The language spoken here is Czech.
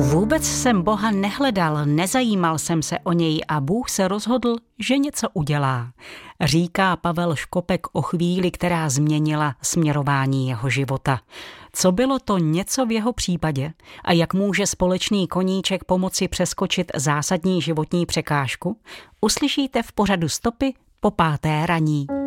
Vůbec jsem Boha nehledal, nezajímal jsem se o něj a Bůh se rozhodl, že něco udělá. Říká Pavel Škopek o chvíli, která změnila směrování jeho života. Co bylo to něco v jeho případě a jak může společný koníček pomoci přeskočit zásadní životní překážku, uslyšíte v pořadu Stopy po 5. raní.